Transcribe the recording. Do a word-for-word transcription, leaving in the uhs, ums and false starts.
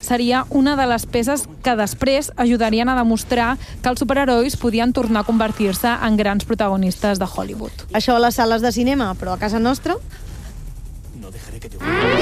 seria una de les peces que després ajudarien a demostrar que els superherois podien tornar a convertir-se en grans protagonistes de Hollywood. Això a les sales de cinema, però a casa nostra...